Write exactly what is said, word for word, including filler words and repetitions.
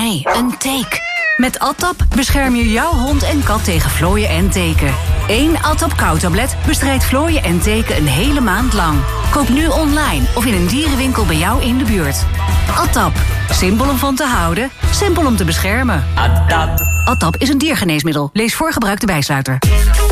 Nee, een teek. Met Atap bescherm je jouw hond en kat tegen vlooien en teken. Eén Atap kou-tablet bestrijdt vlooien en teken een hele maand lang. Koop nu online of in een dierenwinkel bij jou in de buurt. Atap. Simpel om van te houden, simpel om te beschermen. Atap. Atap is een diergeneesmiddel. Lees voor gebruik de bijsluiter.